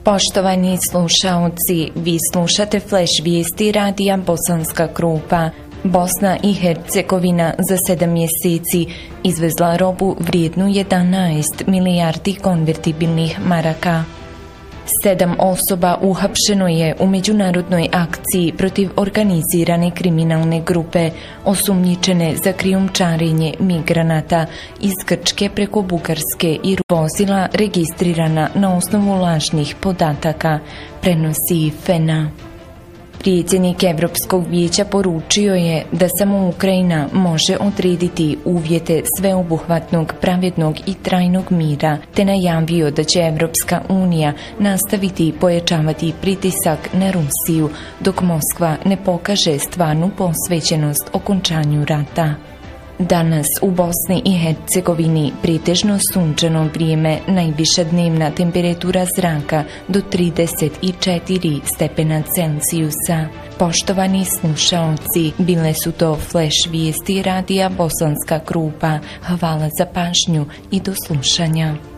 Poštovani slušaoci, vi slušate Flash vijesti radija Bosanska Krupa. Bosna i Hercegovina za 7 mjeseci izvezla robu vrijednu 11 milijardi konvertibilnih maraka. 7 osoba uhapšeno je u međunarodnoj akciji protiv organizirane kriminalne grupe osumnjičene za krijumčarenje migranata iz Grčke preko Bugarske i vozila registrirana na osnovu lažnih podataka, prenosi FENA. Predsjednik Europskog vijeća poručio je da samo Ukrajina može odrediti uvjete sveobuhvatnog, pravednog i trajnog mira, te najavio da će Europska unija nastaviti pojačavati pritisak na Rusiju dok Moskva ne pokaže stvarnu posvećenost okončanju rata. Danas u Bosni i Hercegovini pretežno sunčano vrijeme, najviša dnevna temperatura zraka do 34 stepena Celzijusa. Poštovani slušaoci, bile su to Flash vijesti radija Bosanska Krupa. Hvala za pažnju i do slušanja.